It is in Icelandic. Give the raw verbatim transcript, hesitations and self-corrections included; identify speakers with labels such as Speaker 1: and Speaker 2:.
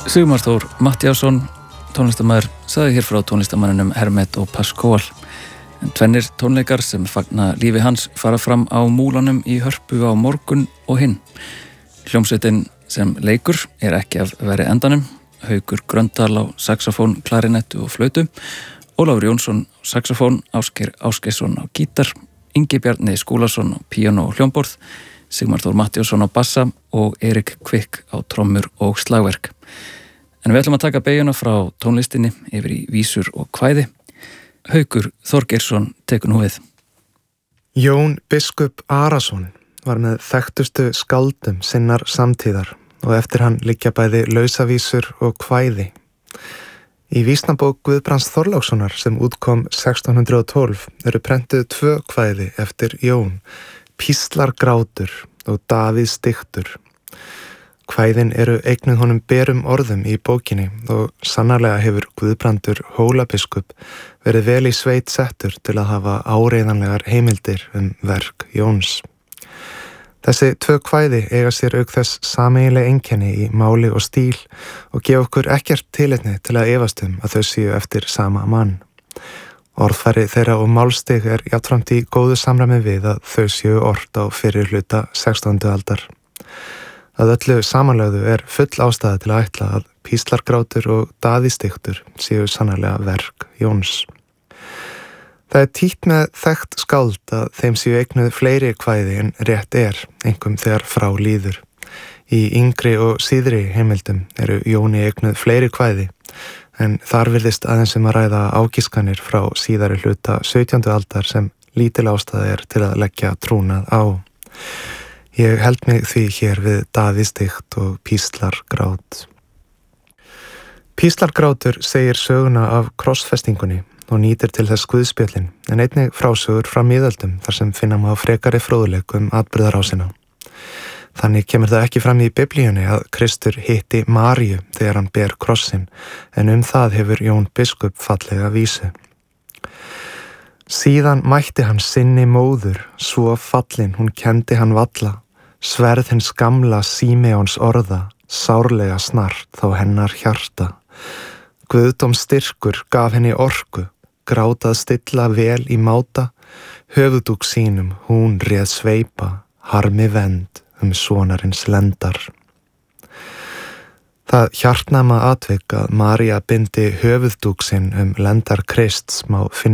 Speaker 1: Sigmar Þór Matthíasson, tónlistarmaður, sagði hér frá tónlistarmanninum Hermet og Pascual. En tvennir tónleikar sem fagna lífi hans fara fram á Múlanum í Hörpu á morgun og hinn. Hljómsveitin sem leikur er ekki af verri endanum. Haukur Gröndal á saxofón, klarinettu og flautu, Ólafur Jónsson á saxofón, Ásgeir Ásgeirsson á gítar, Ingi Bjarni Skúlason á píanó og hljómborð, Sigmar Þór Matthíasson á bassa og Erik Kvik á trommur og slagverk. En við ætlum að taka beyguna frá tónlistinni yfir í vísur og kvæði. Haukur Þorgeirsson tekur nú við.
Speaker 2: Jón biskup Arason var með þekktustu skáldum sinnar samtíðar og eftir hann liggja bæði lausavísur og kvæði. Í vísnabók Guðbrands Þorlákssonar sem útkom sextán hundrað og tólf eru prentuð tvö kvæði eftir Jón, Píslargrátur og Davíðs diktur. Kvæðin eru eignuð honum berum orðum í bókinni og sannarlega hefur Guðbrandur Hólabiskup verið vel í sveit settur til að hafa áreiðanlegar heimildir um verk Jóns. Þessi tvö kvæði eiga sér auk þess sameiginleg einkenni í máli og stíl og gefa okkur ekkert tilefni til að efast um að þau séu eftir sama mann. Orðfæri þeirra og málstig er jafnframt í góðu samræmi við að þau séu ort á fyrri hluta sextándu aldar. Að öllu samanlögðu er full ástæða til að ætla að Píslargrátur og Davíðs diktur séu sannarlega verk Jóns. Það er títt með þekkt skáld að þeim séu eignuð fleiri kvæði en rétt er, einkum þegar frá líður. Í yngri og síðri heimildum eru Jóni eignuð fleiri kvæði, en þar virðist aðeins um að ræða ágiskanir frá síðari hluta sautjándu aldar sem lítil ástæða er til að leggja trúnað á. Ég held mig því hér við Davíðs dikt og Píslargrát. Píslargrátur segir söguna af krossfestingunni og nýtir til þess guðspjöllin, en einnig frásögur frá miðöldum þar sem finna má frekari fróðleik um atburðarásina. Þannig kemur það ekki fram í Biblíunni að Kristur hitti Maríu þegar hann ber krossin, en um það hefur Jón biskup fallega vísu. Síðan mætti hann sinni móður, svo fallin hún kendi hann valla, sverð hins gamla Símeons orða, sárlega snart þá hennar hjarta. Guðdóm styrkur gaf henni orku, grátað stilla vel í máta, höfudúk sínum hún réð sveipa, harmi vend um sonarins lendar. Það hjartnæma atvik að María bindi höfuðdúk sinn um lendar Krists má finna